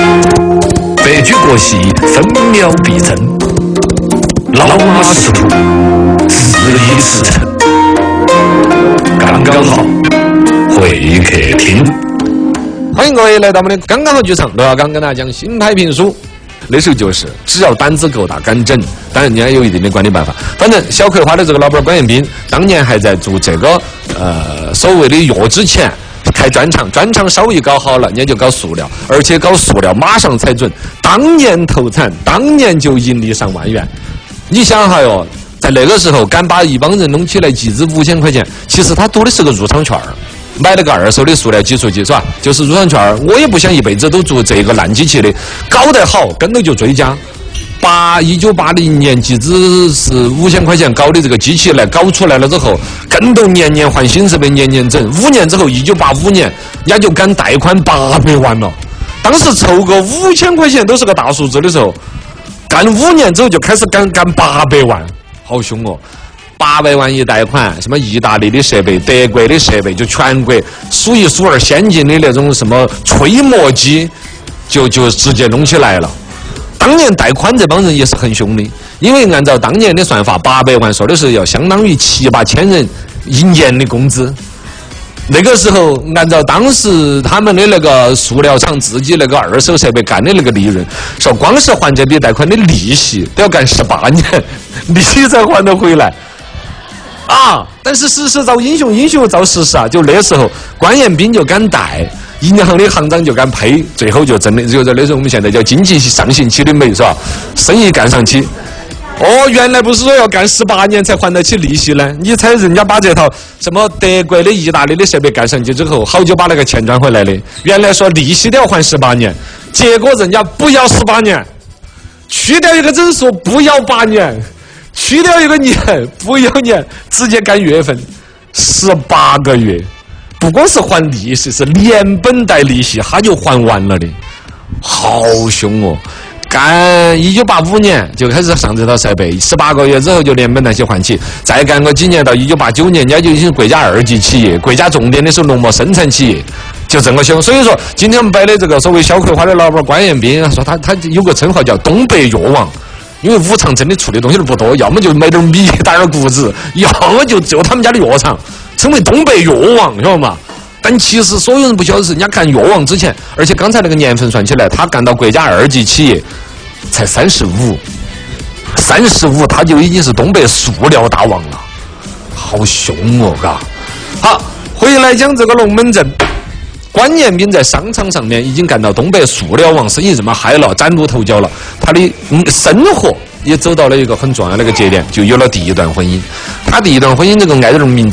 白驹过隙，分秒必争。老马识途，十里驰骋。刚刚好，会客厅。 欢迎各位来到我们的刚刚好剧场，罗小刚跟大家讲新派评书。那时候就是只要胆子够大敢整，当然人家有一定的管理办法。反正小葵花的这个老板关彦斌当年还在做这个所谓的药之前开专场，专场稍微搞好了，人家就搞塑料，而且搞塑料马上踩准，当年投产，当年就盈利上万元。你想哈哟，在那个时候敢把一帮人弄起来集资5000块钱，其实他赌的是个入场券儿。买了个二手的塑料计数机是吧？就是入场券，我也不想一辈子都做这个烂机器的，搞得好跟着就追加。1980年集资是5000块钱搞的这个机器来搞出来了之后，跟着年年换新设备，年年整。5年之后，1985年，人家就敢贷款800万了。当时凑个5000块钱都是个大数字的时候，干5年之后就开始干800万，好凶哦！800万一贷款，什么意大利的设备、德国的设备，就全国数一数二先进的那种什么吹磨机，就直接弄起来了。当年贷款这帮人也是很凶的，因为按照当年的算法，800万说的是要相当于7-8千人一年的工资。那个时候，按照当时他们的那个塑料厂自己那个二手设备干的那个利润，说光是还这笔贷款的利息都要干18年，利息才还得回来。啊！但是时势造英雄，英雄造时势啊！就那时候，关彦斌就敢贷，银行的行长就敢赔，最后就真的就在那时候我们现在叫经济上行期的美是吧？生意干上去。哦，原来不是说要干18年才还得起利息呢？你猜人家把这套什么德国的、意大利的设备干上去之后，好久把那个钱赚回来的？原来说利息都要还18年，结果人家不要18年，去掉一个整数，不要8年。去掉一个年，不要年，直接干月份，18个月，不光是还利息，是连本带利息，他就还完了的，好凶哦！干1985年就开始上这套设备，18个月之后就连本带息还起，再干个几年到1989年，人家就已经国家2级企业，国家重点的是农牧生产企业。就这么凶，所以说今天我们摆的这个所谓小葵花的老板关彦斌说他有个称号叫东北药王。因为五常真的出的东西都不多，要么就买点米打点谷子，要么就只有他们家的药厂，称为东北药王，晓得吗？但其实所有人不晓得是人家干药王之前，而且刚才那个年份算起来，他干到国家2级企业才35，他就已经是东北塑料大王了，好凶哦，嘎！好，回来讲这个龙门阵。关彦斌在商场上面已经干到东北塑料王，生意这么嗨了，崭露头角了。他的生活也走到了一个很重要的一个节点，就有了第一段婚姻。他第一段婚姻这个爱人名